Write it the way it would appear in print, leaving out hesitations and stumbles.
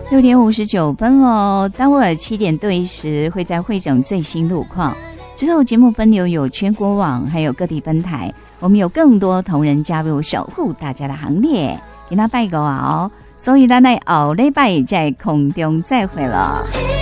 6点59分哦，待会儿7点对时会在会诊最新路况。之后节目分流有全国网，还有各地分台，我们有更多同仁加入守护大家的行列，给他拜个好。所以咱在后礼拜在空中再会了。